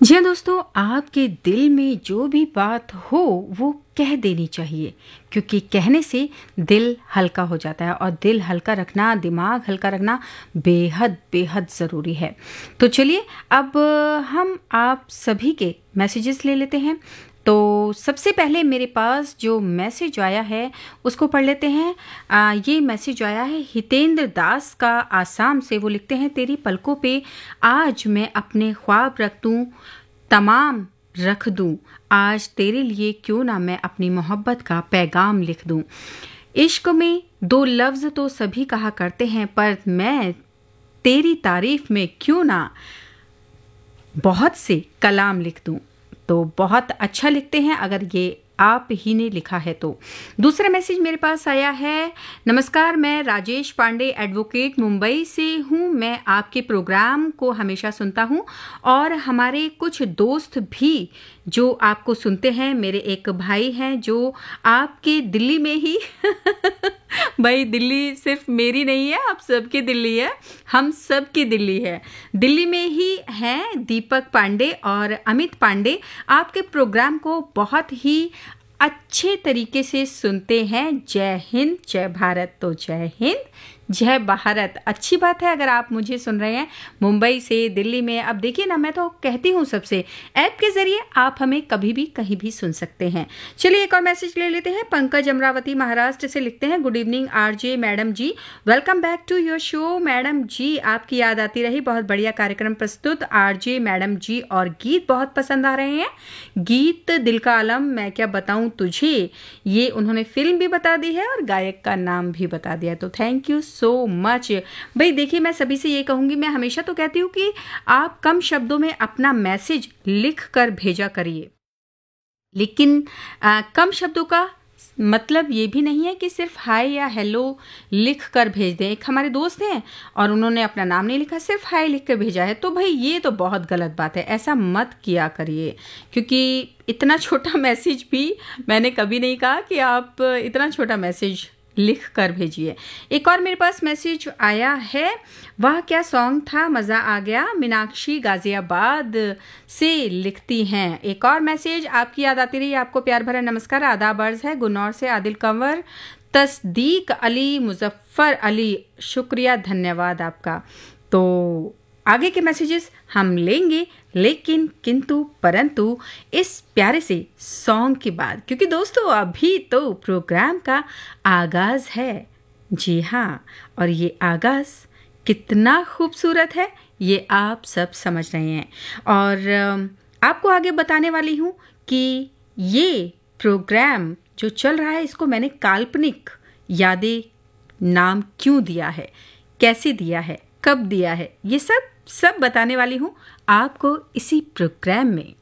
जी हाँ दोस्तों, आपके दिल में जो भी बात हो वो कह देनी चाहिए, क्योंकि कहने से दिल हल्का हो जाता है और दिल हल्का रखना, दिमाग हल्का रखना बेहद बेहद ज़रूरी है। तो चलिए अब हम आप सभी के मैसेजेस ले लेते हैं। तो सबसे पहले मेरे पास जो मैसेज आया है उसको पढ़ लेते हैं। ये मैसेज आया है हितेंद्र दास का, आसाम से। वो लिखते हैं, तेरी पलकों पे आज मैं अपने ख्वाब रख दूं, तमाम रख दूं, आज तेरे लिए क्यों ना मैं अपनी मोहब्बत का पैगाम लिख दूं। इश्क में दो लफ्ज़ तो सभी कहा करते हैं, पर मैं तेरी तारीफ में क्यों ना बहुत से कलाम लिख दूं। तो बहुत अच्छा लिखते हैं अगर ये आप ही ने लिखा है तो। दूसरा मैसेज मेरे पास आया है, नमस्कार, मैं राजेश पांडे एडवोकेट मुंबई से हूँ। मैं आपके प्रोग्राम को हमेशा सुनता हूँ और हमारे कुछ दोस्त भी जो आपको सुनते हैं। मेरे एक भाई हैं जो आपके दिल्ली में ही भाई दिल्ली सिर्फ मेरी नहीं है, आप सबकी दिल्ली है, हम सबकी दिल्ली है, दिल्ली में ही हैं दीपक पांडे और अमित पांडे। आपके प्रोग्राम को बहुत ही अच्छे तरीके से सुनते हैं। जय हिंद, जय भारत। तो जय हिंद, जय भारत। अच्छी बात है अगर आप मुझे सुन रहे हैं मुंबई से, दिल्ली में। अब देखिए ना, मैं तो कहती हूँ सबसे, ऐप के जरिए आप हमें कभी भी कहीं भी सुन सकते हैं। चलिए एक और मैसेज ले लेते हैं। पंकज अमरावती महाराष्ट्र से लिखते हैं, good evening RJ madam ji, welcome back to your show. Madam जी, आपकी याद आती रही, बहुत बढ़िया कार्यक्रम प्रस्तुत आरजे मैडम जी, और गीत बहुत पसंद आ रहे हैं। गीत दिल का आलम, मैं क्या बताऊं तुझे, ये उन्होंने फिल्म भी बता दी है और गायक का नाम भी बता दिया। तो थैंक यू सो मच भाई। देखिए, मैं सभी से ये कहूंगी, मैं हमेशा तो कहती हूँ कि आप कम शब्दों में अपना मैसेज लिख कर भेजा करिए, लेकिन कम शब्दों का मतलब ये भी नहीं है कि सिर्फ हाय या हेलो लिख कर भेज दें। एक हमारे दोस्त हैं और उन्होंने अपना नाम नहीं लिखा, सिर्फ हाय लिख कर भेजा है। तो भाई ये तो बहुत गलत बात है, ऐसा मत किया करिए, क्योंकि इतना छोटा मैसेज भी मैंने कभी नहीं कहा कि आप इतना छोटा मैसेज लिख कर भेजिए। एक और मेरे पास मैसेज आया है, वह क्या सॉन्ग था, मज़ा आ गया, मीनाक्षी गाजियाबाद से लिखती हैं। एक और मैसेज, आपकी याद आती रही, आपको प्यार भरा नमस्कार, आदाब अर्ज़ है गुन्नौर से आदिल कंवर, तस्दीक अली, मुजफ्फर अली, शुक्रिया, धन्यवाद आपका। तो आगे के मैसेजेस हम लेंगे, लेकिन किंतु परंतु इस प्यारे से सॉन्ग के बाद, क्योंकि दोस्तों अभी तो प्रोग्राम का आगाज है। जी हाँ, और ये आगाज कितना खूबसूरत है ये आप सब समझ रहे हैं। और आपको आगे बताने वाली हूँ कि ये प्रोग्राम जो चल रहा है, इसको मैंने काल्पनिक यादें नाम क्यों दिया है, कैसे दिया है, कब दिया है, ये सब बताने वाली हूँ आपको इसी प्रोग्राम में।